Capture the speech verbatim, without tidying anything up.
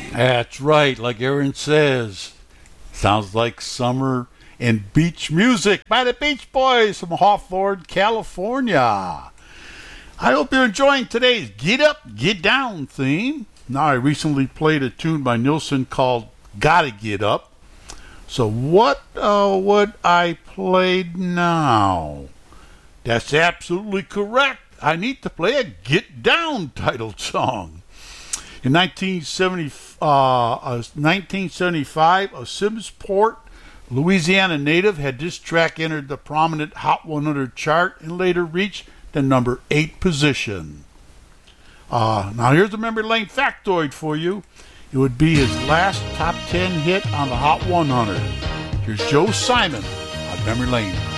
That's right, like Aaron says. Sounds like summer and beach music by the Beach Boys from Hawthorne, California. I hope you're enjoying today's Get Up, Get Down theme. Now, I recently played a tune by Nilsson called Gotta Get Up. So what uh, would I play now? That's absolutely correct. I need to play a Get Down titled song. In nineteen seventy, uh, uh, nineteen seventy-five, a Simmsport, Louisiana native had this track entered the prominent Hot one hundred chart and later reached the number eight position. Uh, now here's a memory lane factoid for you. It would be his last top ten hit on the Hot one hundred. Here's Joe Simon on Memory Lane.